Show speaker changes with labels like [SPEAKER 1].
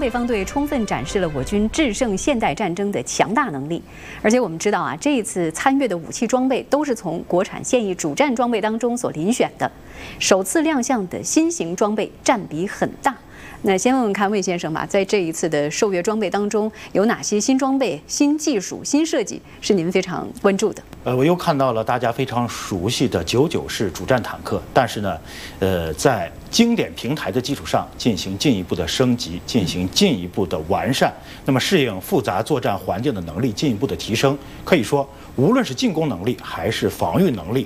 [SPEAKER 1] 备方队充分展示了我军制胜现代战争的强大能力。而且我们知道啊，这一次参阅的武器装备都是从国产现役主战装备当中所遴选的，首次亮相的新型装备占比很大。那先问问看魏先生吧，在这一次的受阅装备当中，有哪些新装备、新技术、新设计是您非常关注的？
[SPEAKER 2] 我又看到了大家非常熟悉的99式主战坦克，但是呢，在经典平台的基础上进行进一步的升级，进行进一步的完善，那么适应复杂作战环境的能力进一步的提升。可以说，无论是进攻能力还是防御能力，